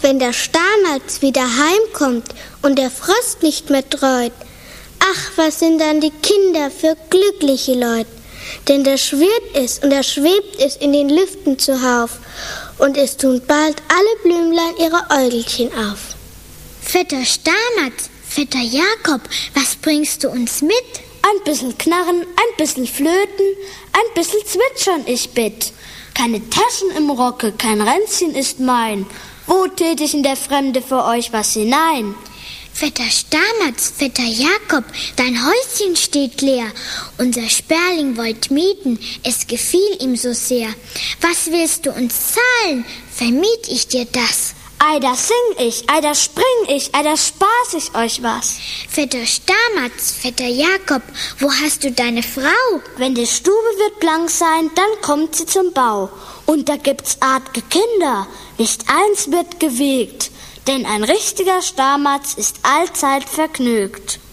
wenn der Stamatz wieder heimkommt und der Frost nicht mehr dreut, ach, was sind dann die Kinder für glückliche Leute. Denn da schwirrt es und da schwebt es in den Lüften zuhauf, und es tun bald alle Blümlein ihre Äugelchen auf. Vetter Stamatz, Vetter Jakob, was bringst du uns mit? Ein bisschen Knarren, ein bisschen Flöten, ein bisschen Zwitschern ich bitt. Keine Taschen im Rocke, kein Ränzchen ist mein. Wo tät ich in der Fremde für euch was hinein? Vetter Stamatz, Vetter Jakob, dein Häuschen steht leer. Unser Sperling wollt mieten, es gefiel ihm so sehr. Was willst du uns zahlen? Vermiet ich dir das? Ei, da sing ich, ei, da spring ich, ei, da spaß ich euch was. Vetter Stamatz, Vetter Jakob, wo hast du deine Frau? Wenn die Stube wird blank sein, dann kommt sie zum Bau. Und da gibt's artge Kinder, nicht eins wird gewiegt. Denn ein richtiger Stamatz ist allzeit vergnügt.